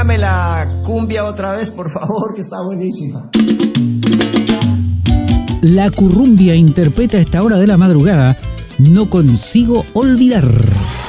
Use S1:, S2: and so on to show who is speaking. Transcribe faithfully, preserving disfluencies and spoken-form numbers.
S1: póngame la cumbia otra vez, por favor, que está buenísima.
S2: La currumbia interpreta a esta hora de la madrugada No Consigo Olvidar.